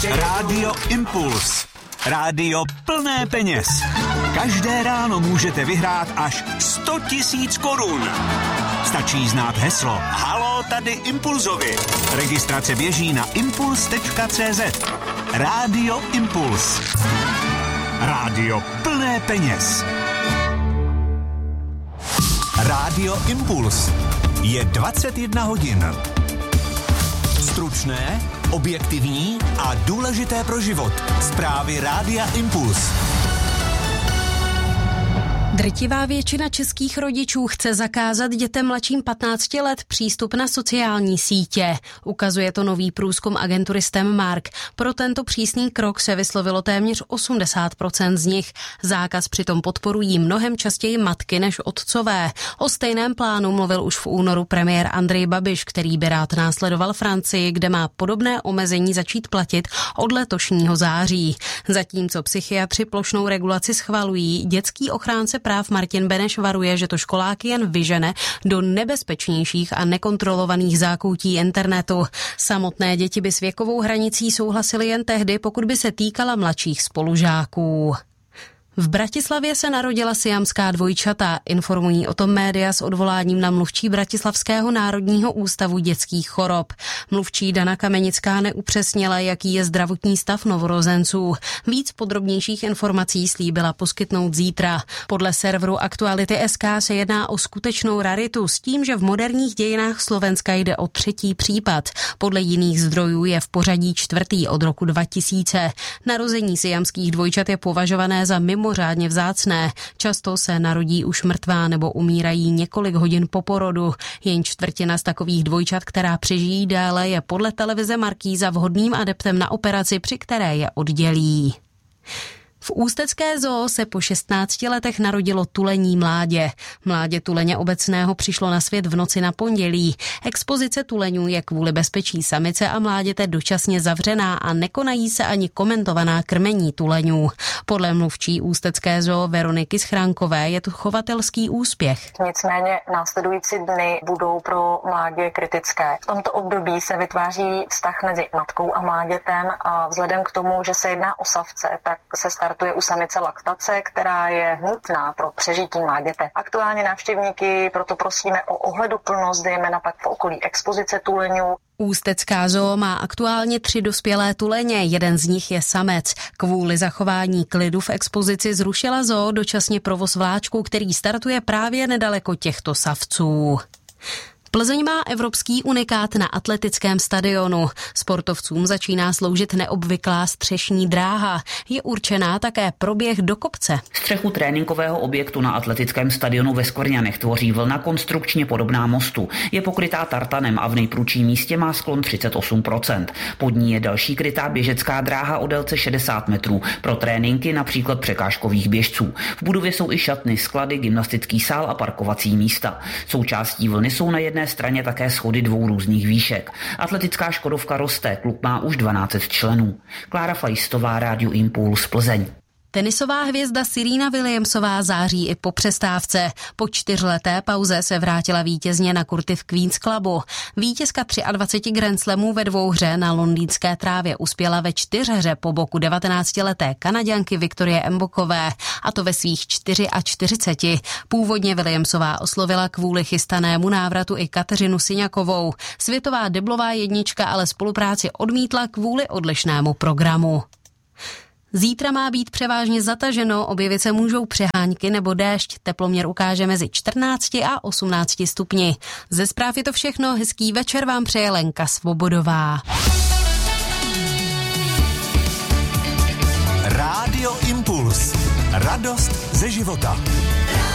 Rádio Impuls. Rádio plné peněz. Každé ráno můžete vyhrát až 100 000 korun. Stačí znát heslo Haló, tady Impulzovi. Registrace běží na impuls.cz. Rádio Impuls. Rádio plné peněz. Rádio Impuls. Je 21 hodin. Stručné, objektivní a důležité pro život. Zprávy Rádia Impuls. Drtivá většina českých rodičů chce zakázat dětem mladším 15 let přístup na sociální sítě. Ukazuje to nový průzkum agentury STEM/MARK. Pro tento přísný krok se vyslovilo téměř 80% z nich. Zákaz přitom podporují mnohem častěji matky než otcové. O stejném plánu mluvil už v únoru premiér Andrej Babiš, který by rád následoval Francii, kde má podobné omezení začít platit od letošního září. Zatímco psychiatři plošnou regulaci schvalují, dětský ochránce práv Martin Beneš varuje, že to školáky jen vyžene do nebezpečnějších a nekontrolovaných zákoutí internetu. Samotné děti by s věkovou hranicí souhlasily jen tehdy, pokud by se týkala mladších spolužáků. V Bratislavě se narodila siamská dvojčata. Informují o tom média s odvoláním na mluvčí Bratislavského národního ústavu dětských chorob. Mluvčí Dana Kamenická neupřesnila, jaký je zdravotní stav novorozenců. Víc podrobnějších informací slíbila poskytnout zítra. Podle serveru Aktuality.sk se jedná o skutečnou raritu s tím, že v moderních dějinách Slovenska jde o 3. případ. Podle jiných zdrojů je v pořadí 4. od roku 2000. Narození siamských dvojčat je považované za mimořádně vzácné. Často se narodí už mrtvá nebo umírají několik hodin po porodu. Jen čtvrtina z takových dvojčat, která přežijí déle, je podle televize Markýza vhodným adeptem na operaci, při které je oddělí. V ústecké zoo se po 16 letech narodilo tulení mládě. Mládě tuleně obecného přišlo na svět v noci na pondělí. Expozice tuleňů je kvůli bezpečí samice a mláděte dočasně zavřená a nekonají se ani komentovaná krmení tuleňů. Podle mluvčí ústecké zoo Veroniky Schránkové je to chovatelský úspěch. Nicméně následující dny budou pro mládě kritické. V tomto období se vytváří vztah mezi matkou a mládětem a vzhledem k tomu, že se jedná o savce, tak se startuje u samice laktace, která je nutná pro přežití mláděte. Aktuálně návštěvníky proto prosíme o ohleduplnost, zejména pak v okolí expozice tuleňů. Ústecká zoo má aktuálně 3 dospělé tuleně, jeden z nich je samec. Kvůli zachování klidu v expozici zrušila zoo dočasně provoz vláčku, který startuje právě nedaleko těchto savců. Plzeň má evropský unikát na atletickém stadionu. Sportovcům začíná sloužit neobvyklá střešní dráha. Je určená také pro běh do kopce. Střechu tréninkového objektu na atletickém stadionu ve Skvrňanech tvoří vlna konstrukčně podobná mostu. Je pokrytá tartanem a v nejprudším místě má sklon 38%. Pod ní je další krytá běžecká dráha o délce 60 metrů pro tréninky, například překážkových běžců. V budově jsou i šatny, sklady, gymnastický sál a parkovací místa. Součástí vlny jsou na jedné straně také schody 2 různých výšek. Atletická Škodovka roste, klub má už 12 členů. Klára Flajstová, Rádio Impuls, Plzeň. Tenisová hvězda Serena Williamsová září i po přestávce. Po 4leté pauze se vrátila vítězně na kurty v Queen's Clubu. Vítězka 23 Grand Slamů ve dvouhře na londýnské trávě uspěla ve 4hře po boku 19leté Kanaďanky Viktorie Mbokové, a to ve svých 44. Původně Williamsová oslovila kvůli chystanému návratu i Kateřinu Syňakovou. Světová deblová jednička ale spolupráci odmítla kvůli odlišnému programu. Zítra má být převážně zataženo, objevit se můžou přehánky nebo déšť. Teploměr ukáže mezi 14 a 18 stupni. Ze zpráv je to všechno, hezký večer vám přeje Lenka Svobodová. Rádio Impuls. Radost ze života.